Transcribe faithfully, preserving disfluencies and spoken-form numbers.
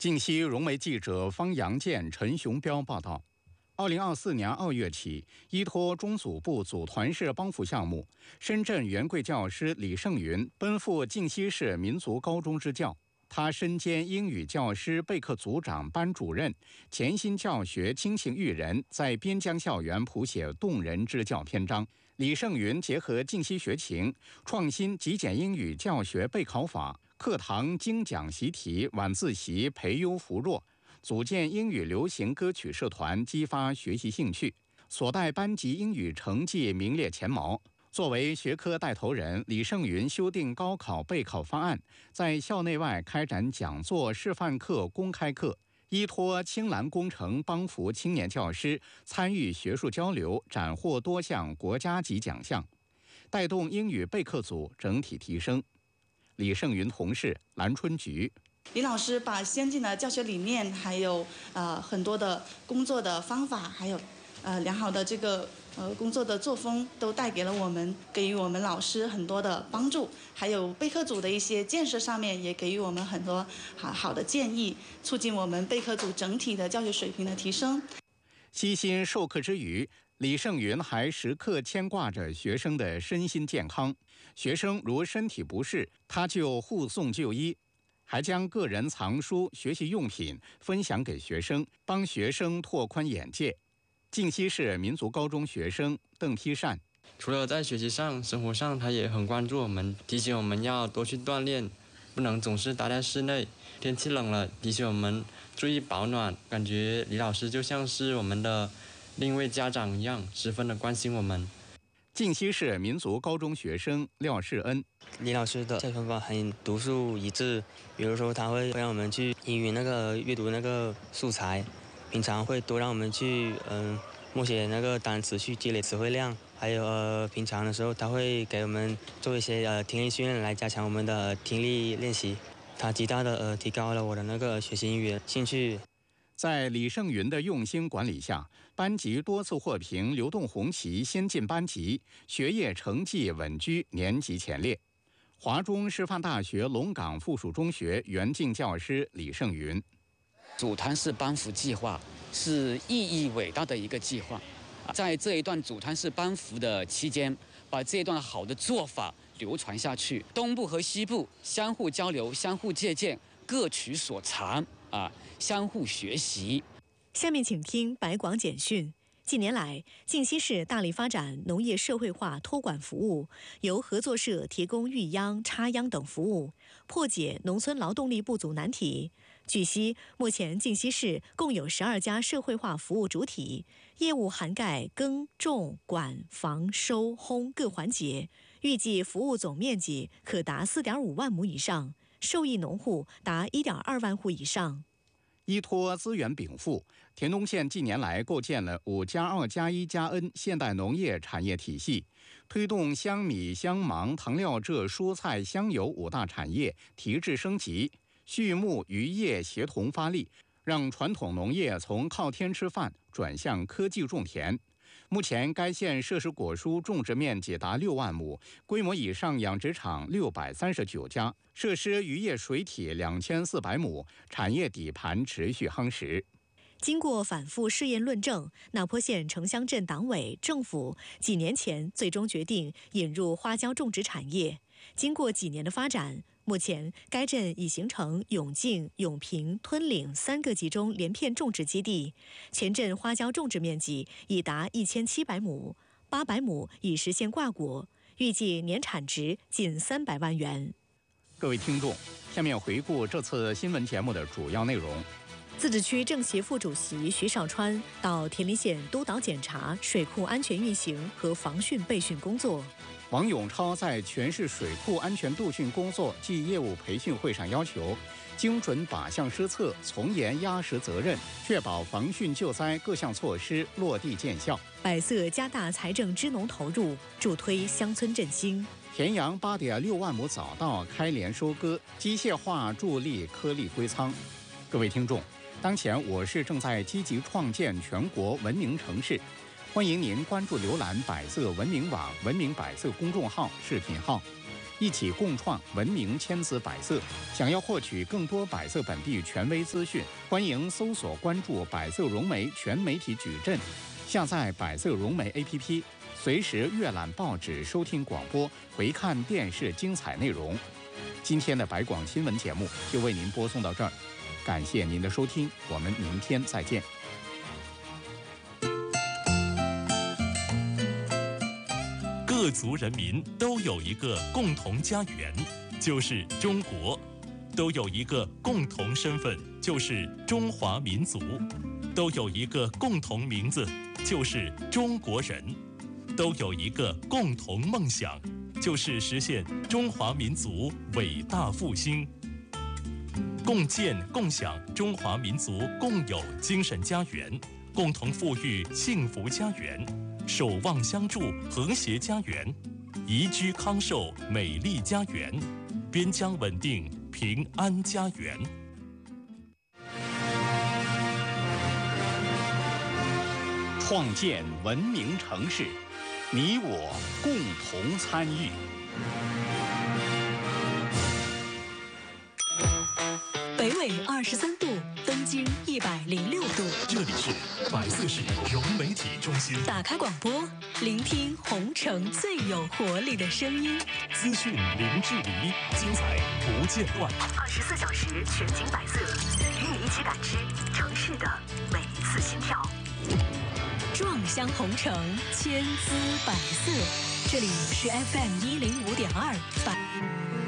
近期融媒记者方阳健、陈雄彪报道，二零二四年二月起，依托中组部组团式帮扶项目，深圳元贵教师李胜云奔赴靖西市民族高中支教。他身兼英语教师、备课组长、班主任，潜心教学，亲情育人，在边疆校园谱写动人支教篇章。李胜云结合靖西学情，创新极简英语教学备考法，课堂精讲习题，晚自习培优扶弱，组建英语流行歌曲社团，激发学习兴趣，所带班级英语成绩名列前茅。作为学科带头人，李胜云修订高考备考方案，在校内外开展讲座、示范课、公开课，依托青蓝工程帮扶青年教师参与学术交流，斩获多项国家级奖项，带动英语备课组整体提升。李胜云同事蓝春菊。 李老师把先进的教学理念，还有呃很多的工作的方法，还有呃良好的这个呃工作的作风，都带给了我们，给予我们老师很多的帮助，还有备课组的一些建设上面，也给予我们很多好好的建议，促进我们备课组整体的教学水平的提升。 悉心授课之余，李胜云还时刻牵挂着学生的身心健康，学生如身体不适，他就护送就医，还将个人藏书、学习用品分享给学生，帮学生拓宽眼界。靖西市民族高中学生邓丕善， 除了在学习上、生活上，他也很关注我们，提醒我们要多去锻炼，不能总是待在室内。天气冷了，提醒我们注意保暖。感觉李老师就像是我们的另一位家长一样，十分的关心我们。 靖西市民族高中学生廖世恩， 李老师的教学方法很独树一帜，比如说他会让我们去英语那个阅读那个素材，平常会多让我们去嗯默写那个单词，去积累词汇量，还有呃平常的时候他会给我们做一些呃听力训练来加强我们的听力练习，他极大的呃提高了我的那个学习英语的兴趣。 在李胜云的用心管理下，班级多次获评流动红旗先进班级，学业成绩稳居年级前列。华中师范大学龙岗附属中学园境教师李胜云， 组团式帮扶计划是意义伟大的一个计划，在这一段组团式帮扶的期间，把这一段好的做法流传下去，东部和西部相互交流、相互借鉴，各取所长啊，相互学习。 下面请听白广简讯。近年来，靖西市大力发展农业社会化托管服务，由合作社提供育秧、插秧等服务，破解农村劳动力不足难题。据悉，目前靖西市共有十二家社会化服务主体，业务涵盖耕、种、管、防、收、烘各环节，预计服务总面积可达四点五万亩以上，受益农户达一点二万户以上。 依托资源禀赋，田东县近年来构建了五加二加一加 N 现代农业产业体系，推动香米、香芒、糖料蔗、蔬菜、香油五大产业提质升级，畜牧渔业协同发力，让传统农业从靠天吃饭转向科技种田。目前，该县设施果蔬种植面积达六万亩，规模以上养殖场六百三十九家，设施渔业水体两千四百亩，产业底盘持续夯实。 经过反复试验论证，那坡县城乡镇党委政府几年前最终决定引入花椒种植产业。经过几年的发展，目前该镇已形成永靖、永平、吞岭三个集中连片种植基地，全镇花椒种植面积已达一千七百亩，八百亩已实现挂果，预计年产值近三百万元。 各位听众，下面回顾这次新闻节目的主要内容。 自治区政协副主席徐绍川到田林县督导检查水库安全运行和防汛备汛工作。 王永超在全市水库安全度汛工作暨业务培训会上要求，精准靶向施策，从严压实责任，确保防汛救灾各项措施落地见效。 百色加大财政支农投入，助推乡村振兴。 田阳八点六万亩早稻开镰收割，机械化助力颗粒归仓。各位听众，当前我市正在积极创建全国文明城市，欢迎您关注浏览百色文明网、文明百色公众号、视频号。 一起共创文明千姿百色。想要获取更多百色本地权威资讯，欢迎搜索关注百色融媒全媒体矩阵，下载百色融媒 A P P， 随时阅览报纸、收听广播、回看电视精彩内容。今天的百广新闻节目就为您播送到这儿，感谢您的收听，我们明天再见。 各族人民都有一个共同家园，就是中国；都有一个共同身份，就是中华民族；都有一个共同名字，就是中国人；都有一个共同梦想，就是实现中华民族伟大复兴。共建共享中华民族共有精神家园，共同富裕幸福家园，守望相助和谐家园，宜居康寿美丽家园，边疆稳定平安家园。 创建文明城市，你我共同参与。 北纬二十三度，东经一百零六度。 这里是百色市融媒体中心。 打开广播，聆听红城最有活力的声音。 资讯零距离，精彩不间断。 二十四小时全景百色，与你一起感知城市的每一次心跳。壮乡红城，千姿百色。这里是 F M 一零五点二百。